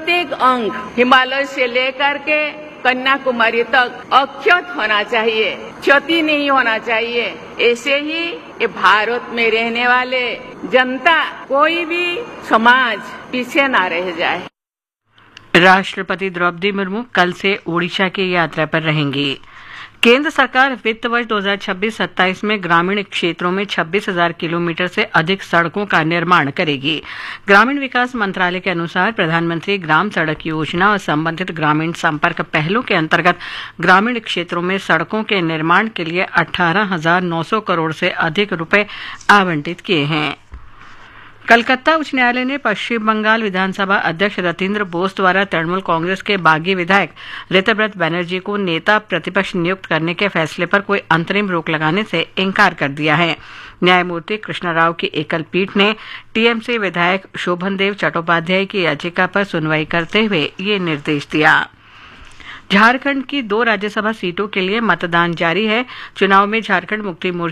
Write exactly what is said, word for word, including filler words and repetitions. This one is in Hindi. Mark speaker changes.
Speaker 1: प्रत्येक अंग हिमालय से लेकर के कन्याकुमारी तक अक्षत होना चाहिए, क्षति नहीं होना चाहिए। ऐसे ही ये भारत में रहने वाले जनता, कोई भी समाज पीछे ना रह जाए।
Speaker 2: राष्ट्रपति द्रौपदी मुर्मू कल से ओडिशा की यात्रा पर रहेंगी। केंद्र सरकार वित्त वर्ष दो हज़ार छब्बीस सत्ताईस में ग्रामीण क्षेत्रों में छब्बीस हज़ार किलोमीटर से अधिक सड़कों का निर्माण करेगी। ग्रामीण विकास मंत्रालय के अनुसार प्रधानमंत्री ग्राम सड़क योजना और संबंधित ग्रामीण संपर्क पहलों के अंतर्गत ग्रामीण क्षेत्रों में सड़कों के निर्माण के लिए अठारह हजार नौ सौ करोड़ से अधिक रुपए आवंटित किए हैं। कलकत्ता उच्च न्यायालय ने पश्चिम बंगाल विधानसभा अध्यक्ष रतिन्द्र बोस द्वारा तृणमूल कांग्रेस के बागी विधायक ऋतव्रत बनर्जी को नेता प्रतिपक्ष नियुक्त करने के फैसले पर कोई अंतरिम रोक लगाने से इंकार कर दिया है। न्यायमूर्ति कृष्णा राव की एकल पीठ ने टीएमसी विधायक शोभनदेव चट्टोपाध्याय की याचिका पर सुनवाई करते हुए ये निर्देश दिया। झारखंड की दो राज्यसभा सीटों के लिए मतदान जारी है। चुनाव में झारखंड मुक्ति मोर्चा